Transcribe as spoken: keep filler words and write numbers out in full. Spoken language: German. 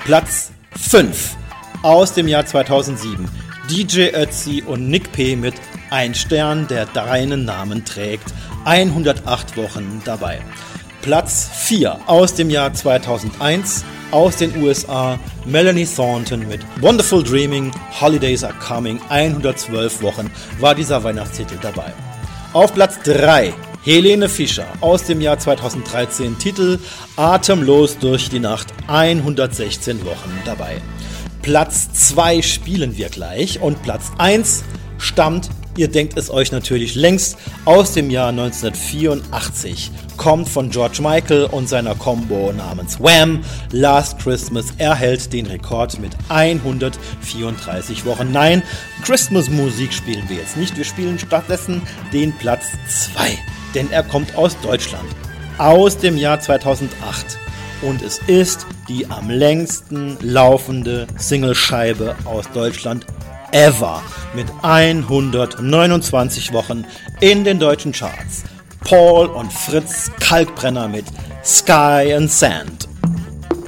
Platz fünf aus dem Jahr zweitausendsieben. D J Ötzi und Nick P. mit Ein Stern, der deinen Namen trägt. hundertacht Wochen dabei. Platz vier aus dem Jahr zweitausendeins. Aus den U S A, Melanie Thornton mit Wonderful Dreaming, Holidays Are Coming, hundertzwölf Wochen war dieser Weihnachtstitel dabei. Auf Platz drei, Helene Fischer aus dem Jahr zweitausenddreizehn, Titel Atemlos durch die Nacht, hundertsechzehn Wochen dabei. Platz zwei spielen wir gleich und Platz eins stammt, ihr denkt es euch natürlich längst, aus dem Jahr neunzehnhundertvierundachtzig. Kommt von George Michael und seiner Combo namens Wham! Last Christmas erhält den Rekord mit hundertvierunddreißig Wochen. Nein, Christmas-Musik spielen wir jetzt nicht. Wir spielen stattdessen den Platz zwei, denn er kommt aus Deutschland, aus dem Jahr zweitausendacht. Und es ist die am längsten laufende Singlescheibe aus Deutschland ever mit hundertneunundzwanzig Wochen in den deutschen Charts. Paul und Fritz Kalkbrenner mit Sky and Sand.